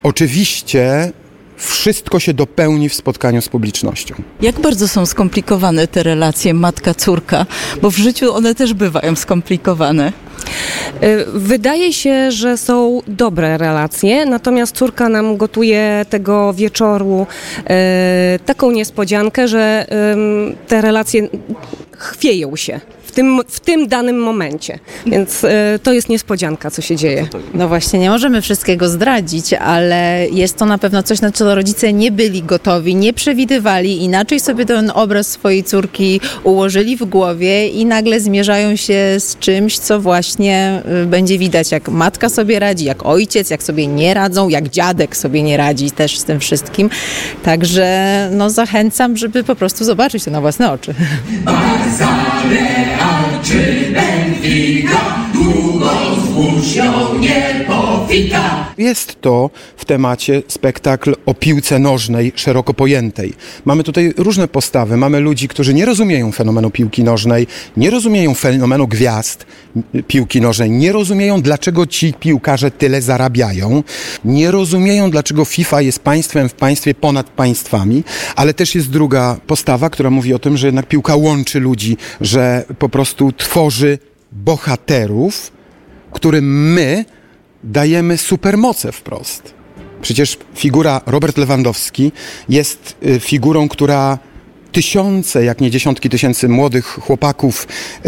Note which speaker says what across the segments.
Speaker 1: Oczywiście wszystko się dopełni w spotkaniu z publicznością.
Speaker 2: Jak bardzo są skomplikowane te relacje matka-córka? Bo w życiu one też bywają skomplikowane.
Speaker 3: Wydaje się, że są dobre relacje, natomiast córka nam gotuje tego wieczoru taką niespodziankę, że te relacje chwieją się w tym danym momencie. Więc to jest niespodzianka, co się dzieje.
Speaker 4: No właśnie, nie możemy wszystkiego zdradzić, ale jest to na pewno coś, na co rodzice nie byli gotowi, nie przewidywali, inaczej sobie ten obraz swojej córki ułożyli w głowie i nagle zmierzają się z czymś, co właśnie będzie widać, jak matka sobie radzi, jak ojciec, jak sobie nie radzą, jak dziadek sobie nie radzi też z tym wszystkim. Także zachęcam, żeby po prostu zobaczyć to na własne oczy.
Speaker 5: Czy Benfica długo z włócznią nie powita?
Speaker 1: Jest to w temacie spektakl o piłce nożnej szeroko pojętej. Mamy tutaj różne postawy. Mamy ludzi, którzy nie rozumieją fenomenu piłki nożnej, nie rozumieją fenomenu gwiazd piłki nożnej, nie rozumieją, dlaczego ci piłkarze tyle zarabiają, nie rozumieją, dlaczego FIFA jest państwem w państwie ponad państwami, ale też jest druga postawa, która mówi o tym, że jednak piłka łączy ludzi, że po prostu tworzy bohaterów, którym my dajemy supermoce wprost. Przecież figura Robert Lewandowski jest figurą, która tysiące, jak nie dziesiątki tysięcy młodych chłopaków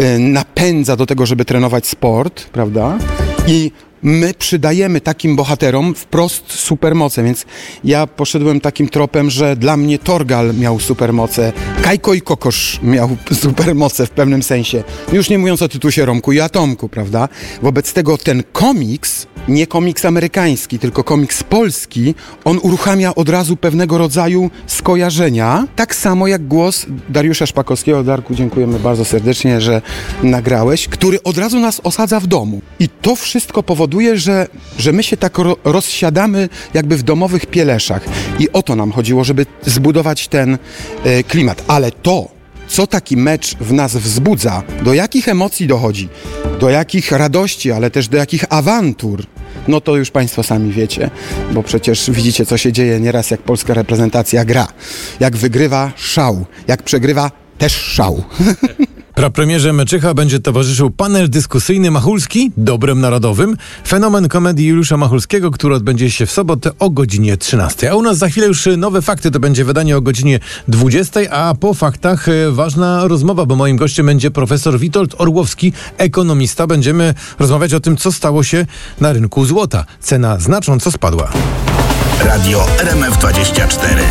Speaker 1: napędza do tego, żeby trenować sport, prawda? I my przydajemy takim bohaterom wprost supermoce, więc ja poszedłem takim tropem, że dla mnie Torgal miał supermoce, Kajko i Kokosz miał supermoce w pewnym sensie. Już nie mówiąc o Tytusie, Romku i Atomku, prawda? Wobec tego ten komiks, nie komiks amerykański, tylko komiks polski, on uruchamia od razu pewnego rodzaju skojarzenia, tak samo jak głos Dariusza Szpakowskiego. Darku, dziękujemy bardzo serdecznie, że nagrałeś, który od razu nas osadza w domu. I to wszystko powoduje, że my się tak rozsiadamy jakby w domowych pieleszach. I o to nam chodziło, żeby zbudować ten klimat. Ale to, co taki mecz w nas wzbudza, do jakich emocji dochodzi, do jakich radości, ale też do jakich awantur, no to już Państwo sami wiecie, bo przecież widzicie, co się dzieje nieraz, jak polska reprezentacja gra. Jak wygrywa, szał. Jak przegrywa, też szał.
Speaker 6: Prapremierze Meczycha będzie towarzyszył panel dyskusyjny Machulski, dobrem narodowym, fenomen komedii Juliusza Machulskiego, który odbędzie się w sobotę o godzinie 13. A u nas za chwilę już nowe fakty, to będzie wydanie o godzinie 20, a po faktach ważna rozmowa, bo moim gościem będzie profesor Witold Orłowski, ekonomista. Będziemy rozmawiać o tym, co stało się na rynku złota. Cena znacząco spadła.
Speaker 5: Radio RMF24.